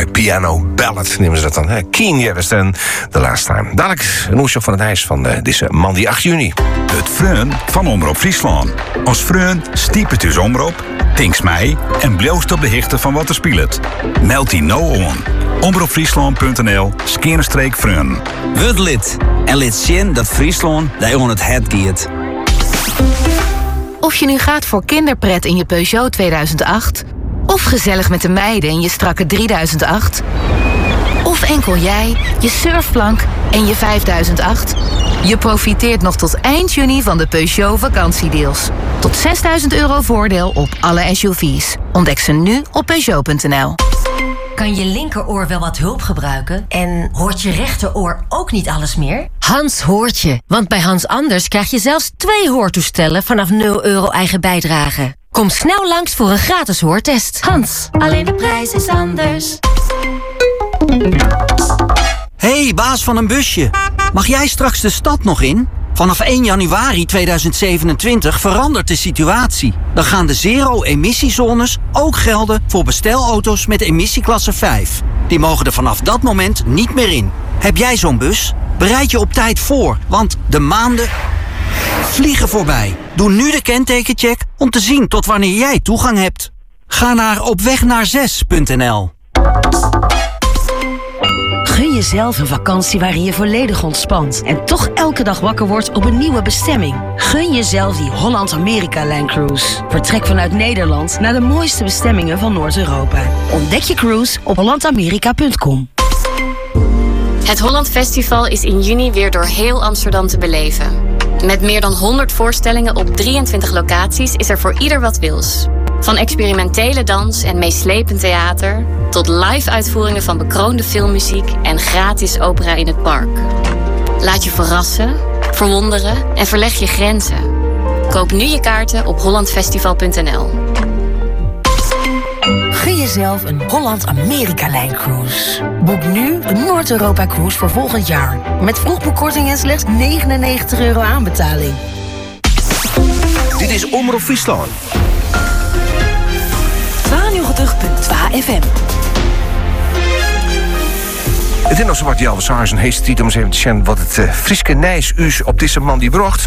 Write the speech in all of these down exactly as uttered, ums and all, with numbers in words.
mooie piano ballad nemen ze dat dan. Hè? Keen Years en The Last Time. Dadelijk een oortje van het ijs van uh, deze Mandy acht juni. Het vreun van Omroep Friesland. Als vreun stiep het dus omroep, tinks mij en bloost op de hichte van wat er speelt. Meld die nou on. omroepfriesland punt n l skenerstreek vreun. Word lid en lid zien dat Friesland daar on het het giet. Of je nu gaat voor kinderpret in je Peugeot tweeduizend acht... of gezellig met de meiden in je strakke drieduizend acht... of enkel jij, je surfplank en je vijfduizend acht... je profiteert nog tot eind juni van de Peugeot vakantiedeals. Tot zesduizend euro voordeel op alle S U V's. Ontdek ze nu op Peugeot punt n l. Kan je linkeroor wel wat hulp gebruiken? En hoort je rechteroor ook niet alles meer? Hans hoort je. Want bij Hans Anders krijg je zelfs twee hoortoestellen vanaf nul euro eigen bijdrage. Kom snel langs voor een gratis hoortest. Hans, alleen de prijs is anders. Hey, baas van een busje. Mag jij straks de stad nog in? Vanaf één januari tweeduizend zevenentwintig verandert de situatie. Dan gaan de zero-emissiezones ook gelden voor bestelauto's met emissieklasse vijf. Die mogen er vanaf dat moment niet meer in. Heb jij zo'n bus? Bereid je op tijd voor, want de maanden vliegen voorbij. Doe nu de kentekencheck om te zien tot wanneer jij toegang hebt. Ga naar opwegnaar6 punt n l. Gun jezelf een vakantie waarin je volledig ontspant en toch elke dag wakker wordt op een nieuwe bestemming. Gun jezelf die Holland-Amerika-lijncruise. Vertrek vanuit Nederland naar de mooiste bestemmingen van Noord-Europa. Ontdek je cruise op holland amerika punt com. Het Holland Festival is in juni weer door heel Amsterdam te beleven. Met meer dan honderd voorstellingen op drieëntwintig locaties is er voor ieder wat wils. Van experimentele dans en meeslepend theater tot live-uitvoeringen van bekroonde filmmuziek en gratis opera in het park. Laat je verrassen, verwonderen en verleg je grenzen. Koop nu je kaarten op holland festival punt n l. Gun jezelf een Holland-Amerika-lijncruise. Boek nu een Noord-Europa-cruise voor volgend jaar. Met vroegboekkorting en slechts negenennegentig euro aanbetaling. Dit is Omroep Friesland. tweeënnegentig punt twee F M. Het is nog zo wat Jan Saars en heeft het om eens even te zien wat het uh, Frieske Nijs us op deze man die bracht.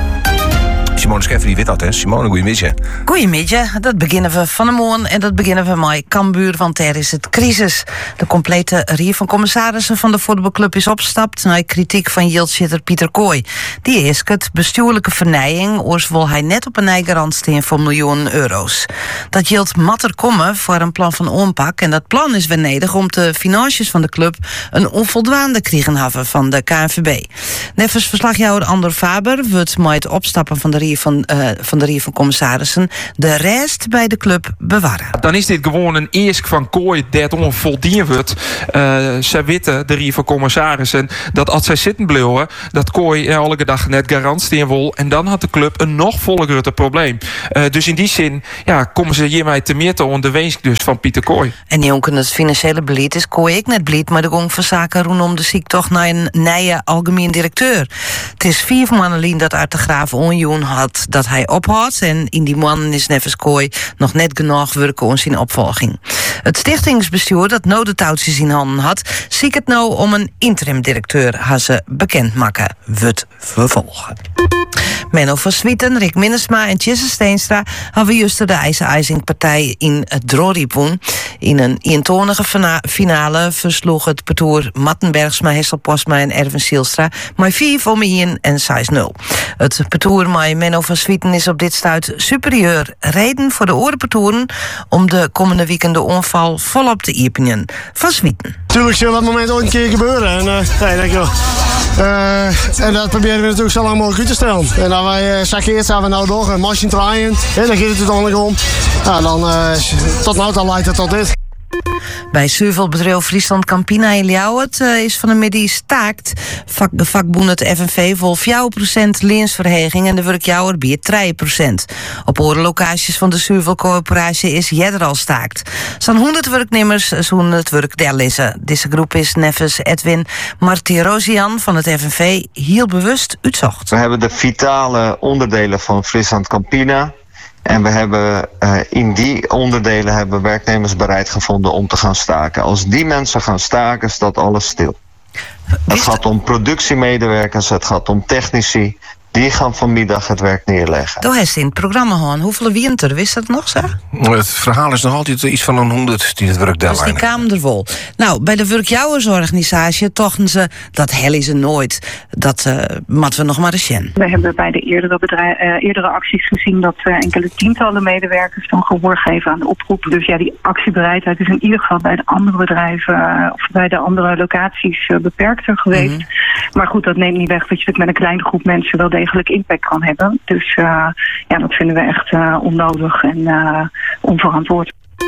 Simone Scheffer, die weet dat, hè? Simone, goeiemiddag. Goeiemiddag. Dat beginnen we van de morgen en dat beginnen we met Cambuur, want er is het crisis. De complete rier van commissarissen van de voetbalclub is opgestapt na kritiek van yieldzitter Pieter Kooi. Die is het bestuurlijke vernijing, oors wil hij net op een eigen rand staan voor miljoenen euro's. Dat yield matter komen voor een plan van aanpak en dat plan is nodig om de financiën van de club een onvoldoende krijgen hebben van de K N V B. Nevens verslagjouwer Andor Faber wordt met het opstappen van de rier van, uh, van de rier van commissarissen de rest bij de club bewaren. Dan is dit gewoon een eerst van Kooi dat onvoldien wordt. Uh, zij weten, de rier van commissarissen, dat als zij zitten blijven, dat Kooi elke dag net garant staan wil. En dan had de club een nog voller groter probleem. Uh, dus in die zin ja, komen ze hiermee te meer te onder wees dus van Pieter Kooi. En jonken het financiële beleid is Kooi ik net blij, maar de gong van zaken rondom de ziektocht naar een nieuwe algemeen directeur. Het is vier mannen dat uit de Graaf onjoen had dat hij ophoudt en in die mannen is nevens Kooi nog net genoeg werken om zijn opvolging. Het stichtingsbestuur dat nou de touwtjes in handen had, ziek het nou om een interim-directeur had ze bekend maken. Wut vervolgen. Menno van Swieten, Rick Minnesma en Tjesse Steenstra hebben juist de IJzer-IJzing-partij in het Droripoen. In een eentonige finale versloeg het partoer Mattenbergsma, Hessel Postma en Erwin Sielstra maar vier voor één en zes nul. Het partoer met Menno van Swieten is op dit stuit superieur. Reden voor de orenpartoeren om de komende weekend de onval volop te iepenen. Van Swieten. Tuurlijk zal dat moment ooit een keer gebeuren. En, uh, nee, denk je uh, en dat proberen we natuurlijk zo lang mogelijk uit te stellen. En dan wij uh, zakeerd zijn we nou nog een machine draaien. En dan gaat het uiteindelijk om. Nou, dan, uh, tot nou dan leidt het tot dit. Bij zuivelbedrijf Friesland Campina in Ljouwert uh, is van de middag staakt. Vak, de vakboen het F N V vol vier procent leensverheging en de werkjouwer biedt drie procent. Op andere locaties van de zuivelcoöperatie is jeder al staakt. Zo'n honderd werknemers zo'n het werk derlissen. Deze groep is nevens Edwin Martirosian van het F N V heel bewust uitzocht. We hebben de vitale onderdelen van Friesland Campina. En we hebben uh, in die onderdelen hebben werknemers bereid gevonden om te gaan staken. Als die mensen gaan staken, staat alles stil. Het gaat om productiemedewerkers, het gaat om technici. Die gaan vanmiddag het werk neerleggen. Toen heeft in het programma gehad. Hoeveel winter, wist dat nog, zeg? Het verhaal is nog altijd iets van een honderd die het werk daar Dus die kwamen er vol. Nou, bij de werkjouwersorganisatie tochten ze, dat hel is er nooit. Dat uh, moeten we nog maar eens zien. We hebben bij de eerdere, bedrijf, uh, eerdere acties gezien dat uh, enkele tientallen medewerkers dan gehoor geven aan de oproep. Dus ja, die actiebereidheid is in ieder geval bij de andere bedrijven uh, of bij de andere locaties uh, beperkter geweest. Mm-hmm. Maar goed, dat neemt niet weg dat je het met een kleine groep mensen wel degelijk impact kan hebben. Dus uh, ja, dat vinden we echt uh, onnodig en uh, onverantwoord.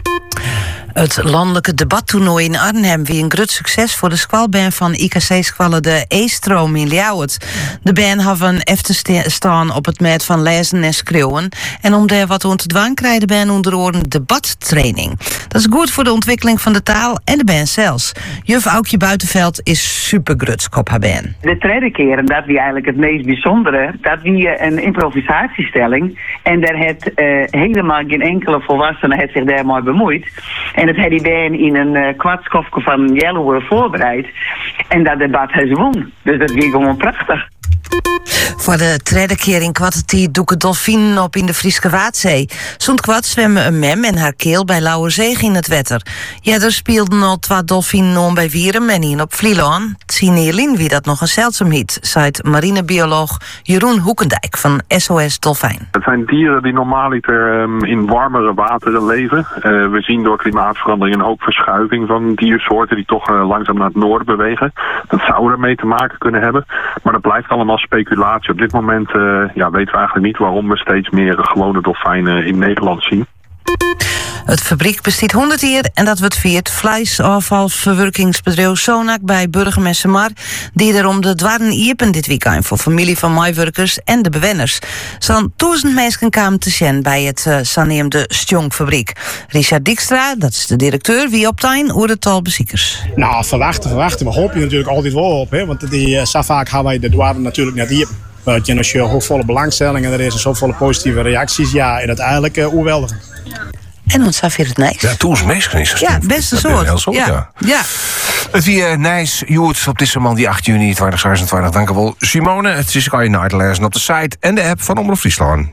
Het landelijke debattoernooi in Arnhem wie een groot succes voor de squalband van I K C-squallen de E-stroom in Ljouwert. De band hebben even staan op het met van lezen en schreeuwen. En om daar wat aan te dwang krijgt de band onder oren debattraining. Dat is goed voor de ontwikkeling van de taal en de band zelfs. Juf Aukje Buitenveld is super gruts op haar band. De tweede keer, en dat wie eigenlijk het meest bijzondere, dat wie een improvisatiestelling. En daar heeft uh, helemaal geen enkele volwassene heeft zich daar maar bemoeid. En dat had die band in een uh, kwartskofje van Yellow voorbereid. En dat debat heeft ze won. Dus dat ging gewoon prachtig. Voor de tweede keer in kwartier doeken dolfinen op in de Frieske Waadzee. Zo'n kwart zwemmen een mem en haar keel bij Lauwerzeeg in het wetter. Ja, er speelden al twee dolfinen om bij Wierum en een op Vlieland. Zien Jelien wie dat nog een zeldzaamheid, zei marinebioloog Jeroen Hoekendijk van S O S Dolfijn. Het zijn dieren die normaaliter um, in warmere wateren leven. Uh, we zien door klimaatverandering een hoop verschuiving van diersoorten die toch uh, langzaam naar het noorden bewegen. Dat zou ermee te maken kunnen hebben, maar dat blijft allemaal speculatie. Op dit moment uh, ja, weten we eigenlijk niet waarom we steeds meer gewone dolfijnen in Nederland zien. Het fabriek bestaat honderd jaar en dat wordt via het vleesafvalverwerkingsbedrijf Sonac bij burgemeester Mar, die er om de dwarren iepen dit weekend voor familie van mijwerkers en de bewenners. Zo'n duizend mensen kwamen te zien bij het uh, saneemde Stjonkfabriek. Richard Dijkstra, dat is de directeur, wie op tuin over het tal beziekers. Nou, verwachten, verwachten. We hopen natuurlijk altijd wel op, hè, want die, uh, zo vaak gaan wij de dwarren natuurlijk net iepen. Uh, en als je hoopvolle belangstelling en er is een zoveel positieve reacties, ja, en uiteindelijk uh, overweldigend. En ons af weer het nijs. Ja, toen is het meest geweest. Ja, beste soort. soort. Ja. Ja. ja. Het wie uh, nijs, Joert, op deze man die acht juni tweeduizend tweeëntwintig. Dank u wel, Simone. Het is kan je naar te lezen op de site en de app van Omroep Friesland.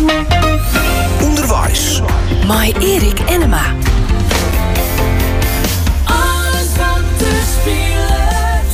Onderwijs. My Erik Enema. Alles wat te spelen.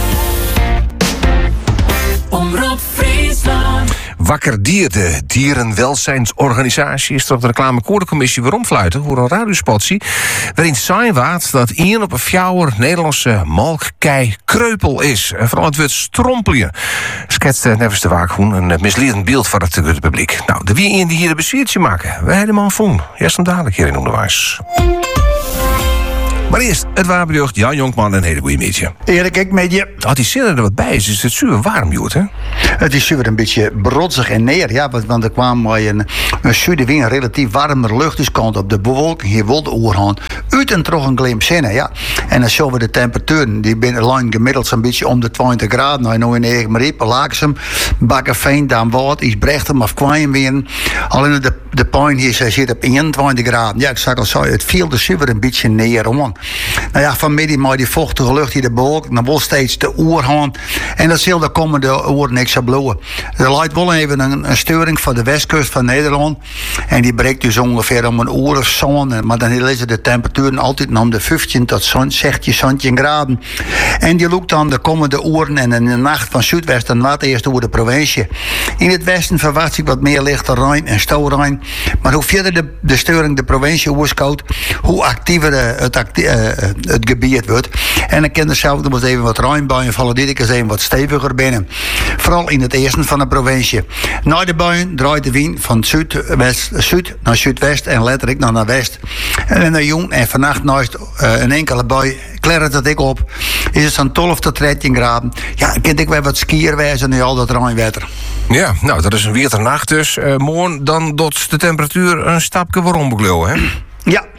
Omroep Friesland. Wakker Dier, de dierenwelzijnsorganisatie, is er op de reclamekoordencommissie weer omfluiten voor een radiospotje waarin zijn waard dat één op een fjouwer Nederlandse melkkei kreupel is. En vooral het woord strompelje schetst nevens de waakhoen een misleidend beeld van het publiek. Nou, de wie in die hier een beziertje maken, wij helemaal voen. Eerst om dadelijk hier in Onderwijs. Maar eerst het wapenjeugd, Jan Jonkman, een hele goede meetje. Erik, ik met je. Had die zin er wat bij is, is het zuur warm, Joert, hè? Het is zuur een beetje brodzig en neer, ja, want er kwam maar een, een zuidenwind, relatief warmer lucht, dus kan op de bewolking hier wel de oorhand uit en terug een glimp zinnen, ja. En dan zien we de temperaturen, die binnen lang gemiddeld zo'n beetje om de twintig graden, nou, nou in negen maar riep, laaksem, bakken fijn, dan wat, is brechter, maar kwaaien weer. Alleen de, de pijn hier zit op eenentwintig graden, ja, ik zag al zo, het viel de zuur een beetje neer, om. Nou ja, vanmiddag maar die vochtige lucht die de bewolking, dan wel steeds de oorhand. En dat zal de komende oren niks op bloeien. Er lijkt wel even een, een sturing van de westkust van Nederland. En die breekt dus ongeveer om een uur of zo. Maar dan is de temperatuur altijd om de vijftien tot zestien, zeventien graden. En die loopt dan de komende uren en in de nacht van zuidwest en wat eerst door de provincie. In het westen verwacht ik wat meer lichte ruim en stoorruim. Maar hoe verder de, de sturing de provincie oorskoot, hoe actiever het, actie, uh, het gebied wordt. En dan kan er zelf nog even wat ruim buien vallen, dit keer even wat steviger binnen. Vooral in het eerste van de provincie. Na de buien draait de wind van zuidwest, zuid naar zuidwest en letterlijk naar naar west. En naar jong en vannacht naast uh, een enkele bui klert het ik op. Is het zo'n twaalf tot dertien graden. Ja, kan ik wel wat skier wijzen nu al dat ruimwetter. Ja, nou dat is een weerternacht dus. Uh, morgen dan tot de temperatuur een stapje waarom begleuwen, hè? Ja,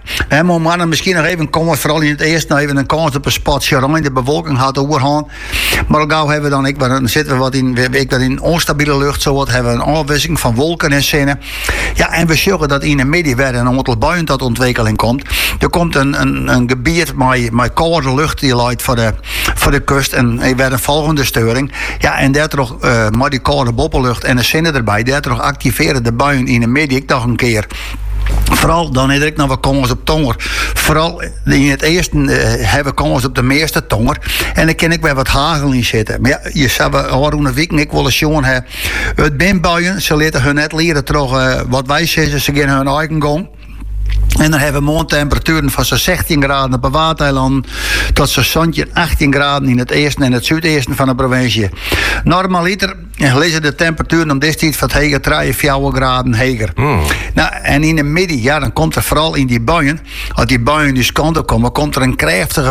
He, maar mannen misschien nog even komen, vooral in het eerste, nog even een kans op een spatje rond. De bewolking gaat overgaan. Maar al gauw hebben we dan, ik, dan zitten we wat in, ik wat in onstabiele lucht, zo wat hebben we een afwisseling van wolken en zinnen. Ja, en we zorgen dat in de midden weer een aantal buien tot ontwikkeling komt. Er komt een, een, een gebied met, met koude lucht die leidt voor de, voor de kust en er werd een volgende storing. Ja, en daardoor uh, met die koude boppellucht en de zinnen erbij, daardoor activeren de buien in de midden ik nog een keer. Vooral dan heb ik nog wat kans op tonger. Vooral in het eerste uh, hebben we kans op de meeste tonger. En dan kan ik weer wat hagel in zitten. Maar ja, je zou wel een week ik wel eens jongen hebben. Het binbuien, ze laten hun net leren terug uh, wat wij zeggen, ze gaan hun eigen gang. En dan hebben we maandtemperaturen van zo'n zestien graden op de Waterland tot zo'n achttien graden in het eerste en het zuidesten van de provincie. Normaliter liggen de temperaturen om deze tijd van het hege drie, vier graden hoger. Mm. Nou, en in de midden, ja, dan komt er vooral in die buien, als die buien dus kant op komen, komt er een krachtige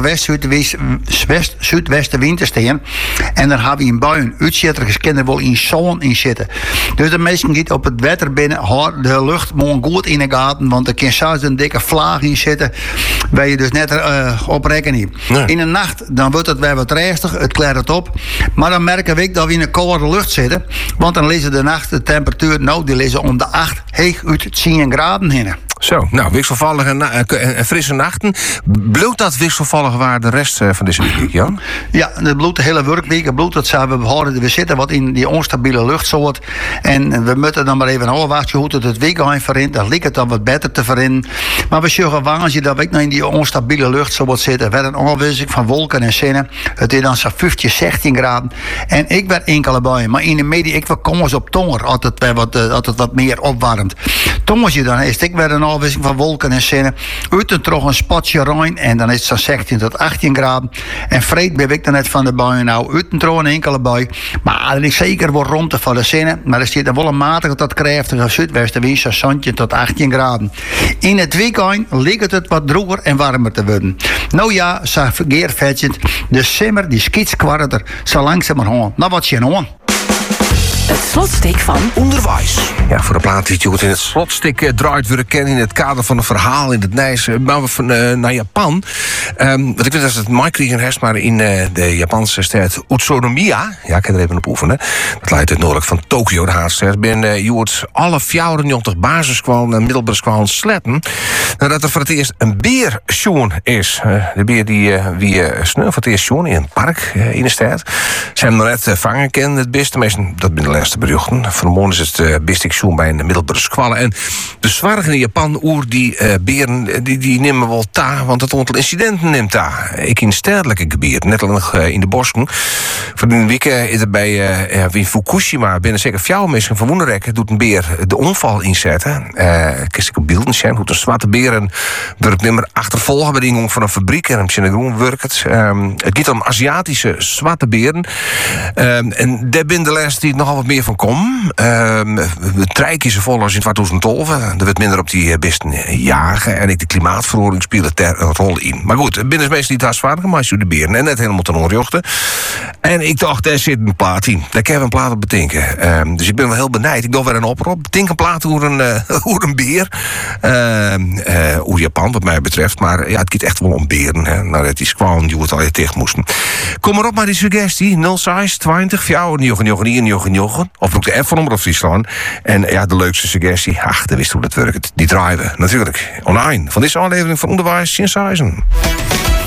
west-zuidwestenwind staan. En dan hebben we in buien uitzitters kunnen wel in zon in zitten. Dus de meesten die op het wetter binnen houden de lucht moet goed in de gaten, want er kan zelfs een dikke vlaag in zitten, waar je dus net uh, op rekening. Nee. In de nacht dan wordt het weer wat rustig, het klaart het op. Maar dan merken we dat we in een koude lucht zitten, want dan lezen de nacht de temperatuur, nou die lezen om de acht, heeg uit tien graden heen. Zo, nou, wisselvallige na- en frisse nachten. Bloedt dat wisselvallig waar de rest van deze week, Jan? Ja, het bloedt de hele werkweek. Het bloedt dat ze we behouden. We zitten wat in die onstabiele luchtsoort. En we moeten dan maar even afwachten hoe het het weekend verint. Dan lijkt het dan wat beter te verinnen. Maar we zeggen waanzin dat we nog in die onstabiele luchtsoort zitten. We hebben een afwisseling van wolken en zinnen. Het is dan zo'n vijftien, zestien graden. En ik werd enkele buien. Maar in de media, ik kom eens op tonger. Als het wat, uh, als het wat meer opwarmt. Tongers je dan is, ik werd een afwisseling van wolken en zinnen. Uit en terug een spatje ruim. En dan is het zo'n zestien tot achttien graden. En vreed ben ik dan net van de buien. Nou, uit en terug een enkele bui. Maar er is zeker wel rondte van de zinnen. Maar er zit er wel een matige tot krachtige zuidwestenwind. Zo'n zestien tot achttien graden. In het weekend lijkt het wat droger en warmer te worden. Nou ja, zo vergeervetjend. De simmer die schiets kwarter. Zo langzamerhand. Nou, wat je nou? Het slotstuk van onderwijs. Ja, voor de plaat die het in het slotstuk uh, draait, we kennen in het kader van een verhaal in het Nijs. Uh, maar we van, uh, naar Japan. Um, wat ik weet dat het Mike heeft, maar in uh, de Japanse stad Utsunomiya. Ja, ik heb er even op oefenen. Dat leidt het noordelijk van Tokio, de haatstad. Ben uh, je hoort alle vijfennegentig basisscholen en middelbare scholen sletten. Nadat er voor het eerst een beer schoen is. Uh, de beer die uh, wie uh, sneu voor het eerst schoen in een park uh, in de stad. Ze hebben nog net uh, vangen kennen, het beste. Meestal, dat ben de laatste berichten. Vanmorgen is het uh, best ik schoen bij een middelbare school. En de zwargen in Japan oer die uh, beren, die, die nemen wel ta, want het aantal incidenten neemt ta. Ik in stedelijke gebied, net nog uh, in de bosken. Voor een week uh, is er bij uh, in Fukushima binnen zeker vier mensen van Woenderek doet een beer de onval inzetten. Uh, Kist ik op beelden zijn hoe een zwarte beren werkt nimmer achtervolgen bij de ingang van een fabriek en een groen werkt. Um, het gaat om Aziatische zwarte beren. Um, en daar ben de les die nogal wat meer van komen. Um, het trijk is vol als in twintig twaalf. Er wordt minder op die besten jagen. En ik de klimaatverandering speelt een rol in. Maar goed, binnen is meestal niet hartstikke maar je de beren. En net helemaal ten onrechte. En ik dacht, daar zit een plaat in. Daar kan we een plaat op betinken. Um, dus ik ben wel heel benijd. Ik doe weer een oproep. Betink een plaat hoe een, uh, hoe een beer. Uh, uh, hoe Japan, wat mij betreft. Maar ja, het gaat echt wel om beren. Hè. Nou, dat is gewoon, je wordt al je tegen moesten. Kom maar op met die suggestie. nul zes twintig vier negen negen negen negen. Of ook de app van Omroep Friesland. En ja, de leukste suggestie. Ach, dat wist hoe dat werkt. Die draaien we natuurlijk online. Van deze aflevering van Onderwijs Sinds